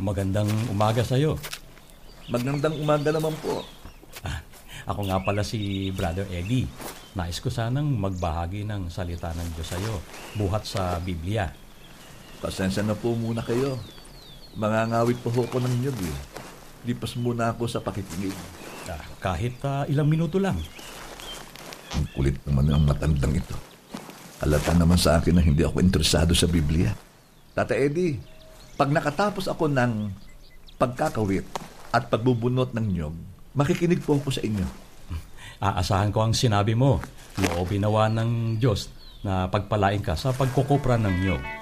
Magandang umaga sa'yo. Magandang umaga naman po. Ako nga pala si Brother Eddie. Nais ko sanang magbahagi ng salita ng Diyos sa'yo, buhat sa Biblia. Pasensya na po muna kayo. Mangangawit po ako ng niyog eh. Lipas muna ako sa pakikinig. Kahit ilang minuto lang. Ang kulit naman ng matandang ito. Halata naman sa akin na hindi ako interesado sa Biblia. Tata Eddie, pag nakatapos ako ng pagkakawit at pagbubunot ng niyog, makikinig po ako sa inyo. Aasahan ko ang sinabi mo. Loobin nawa ng Diyos na pagpalain ka sa pagkukupra ng niyog.